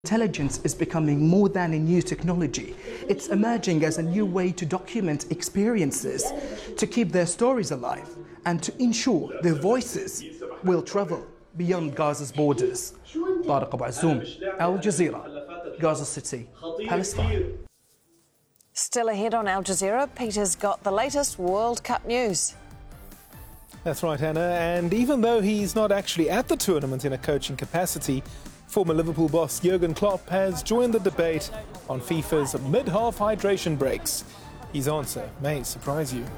Intelligence is becoming more than a new technology. It's emerging as a new way to document experiences, to keep their stories alive, and to ensure their voices will travel beyond Gaza's borders. Tariq Abu Azzoum, Al Jazeera, Gaza City, Palestine. Still ahead on Al Jazeera, Peter's got the latest World Cup news. That's right, Hannah. And even though he's not actually at the tournament in a coaching capacity, former Liverpool boss Jurgen Klopp has joined the debate on FIFA's mid-half hydration breaks. His answer may surprise you.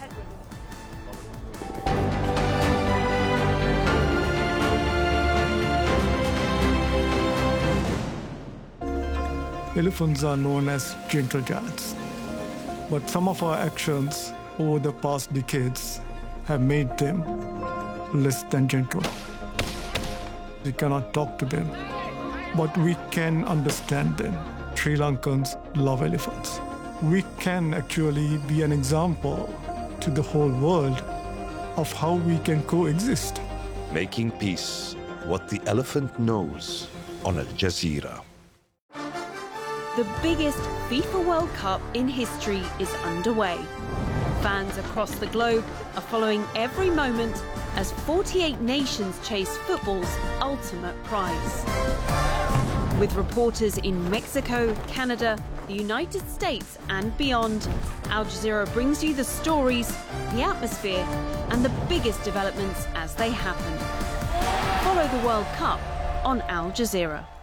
Elephants are known as gentle giants, but some of our actions over the past decades have made them less than gentle. We cannot talk to them, but we can understand them. Sri Lankans love elephants. We can actually be an example to the whole world of how we can coexist. Making peace, what the elephant knows, on Al Jazeera. The biggest FIFA World Cup in history is underway. Fans across the globe are following every moment as 48 nations chase football's ultimate prize. With reporters in Mexico, Canada, the United States and beyond, Al Jazeera brings you the stories, the atmosphere and the biggest developments as they happen. Follow the World Cup on Al Jazeera.